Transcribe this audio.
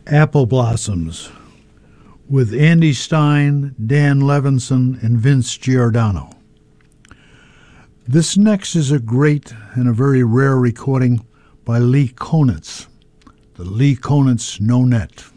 Apple Blossoms with Andy Stein, Dan Levinson, and Vince Giordano. This next is a great and a very rare recording by Lee Konitz, the Lee Konitz No Net.